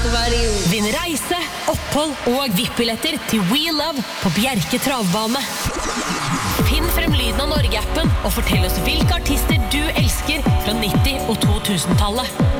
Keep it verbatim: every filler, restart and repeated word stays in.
Vinn reise, opphold og V I P-billetter til We Love på Bjerke Travbane. Finn frem lyden av Norge-appen og fortell oss hvilke artister du elsker fra nitti- og to tusen-tallet.